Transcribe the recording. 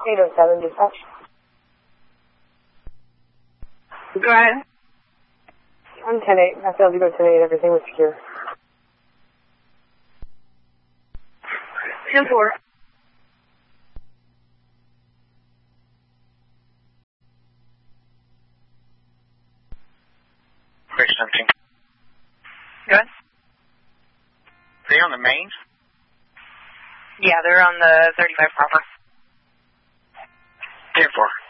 807 dispatch. Go ahead. I'm 10-8. I failed to go 10-8. Everything was secure. 10-4. Bridge 17. Go ahead. Are they on the mains? Yeah, they're on the 35 proper. 10-4.